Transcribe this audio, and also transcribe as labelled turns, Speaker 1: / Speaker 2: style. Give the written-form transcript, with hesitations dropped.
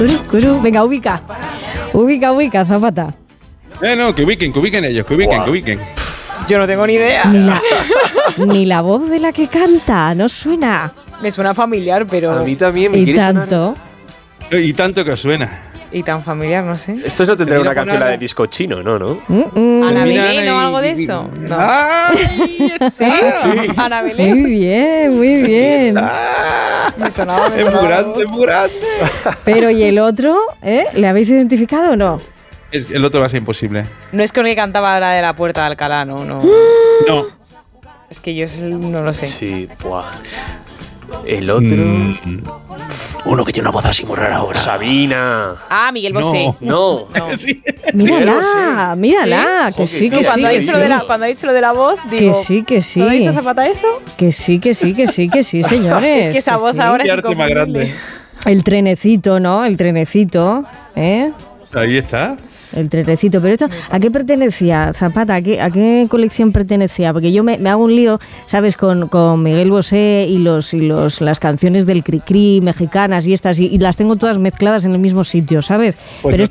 Speaker 1: Curu. Venga, ubica, Zapata.
Speaker 2: No, que ubiquen ellos, que ubiquen.
Speaker 3: Yo no tengo ni idea.
Speaker 1: Ni la voz de la que canta, no suena.
Speaker 3: Me suena familiar, pero...
Speaker 4: A mí también me
Speaker 1: Y
Speaker 4: quiere
Speaker 1: tanto.
Speaker 2: Y tanto que os suena.
Speaker 3: Y tan familiar, no sé.
Speaker 4: Esto no tendrá una canción
Speaker 2: ponerla.
Speaker 4: la de disco chino, ¿no?
Speaker 3: ¿Ana
Speaker 2: Mira,
Speaker 3: Belén o
Speaker 2: y-
Speaker 3: algo de eso? No.
Speaker 2: ¡Ay!
Speaker 3: ¿Sí? ¿Ana Belén?
Speaker 1: Muy bien.
Speaker 3: Me sonaba.
Speaker 2: Es muy grande.
Speaker 1: Pero ¿y el otro? ¿Le habéis identificado o no?
Speaker 2: El otro va a ser imposible.
Speaker 3: No es con el que cantaba la de la Puerta de Alcalá, no.
Speaker 2: No.
Speaker 3: Es que yo no lo sé.
Speaker 4: Sí, buah. El otro...
Speaker 5: Uno que tiene una voz así muy rara ahora.
Speaker 4: Sabina.
Speaker 3: Ah, Miguel Bosé.
Speaker 4: No.
Speaker 2: Sí.
Speaker 1: Mírala,
Speaker 4: ¿Sí?
Speaker 1: que sí,
Speaker 4: No,
Speaker 1: que
Speaker 3: Cuando ha
Speaker 1: sí.
Speaker 3: dicho lo de la, cuando ha dicho lo de la voz, digo...
Speaker 1: Que sí.
Speaker 3: ¿No ha dicho Zapata eso?
Speaker 1: Que sí, señores.
Speaker 3: Es que esa voz
Speaker 1: sí.
Speaker 3: ahora
Speaker 2: Qué
Speaker 3: es
Speaker 2: arte más
Speaker 3: inconfundible.
Speaker 2: grande.
Speaker 1: El trenecito, ¿no? El trenecito, ¿eh?
Speaker 2: Ahí está.
Speaker 1: El trenecito. Pero esto, ¿a qué pertenecía, Zapata? ¿A qué colección pertenecía? Porque yo me hago un lío, ¿sabes? Con Miguel Bosé y las canciones del Cricri mexicanas y estas, y las tengo todas mezcladas en el mismo sitio, ¿sabes?
Speaker 2: Pues
Speaker 1: Pero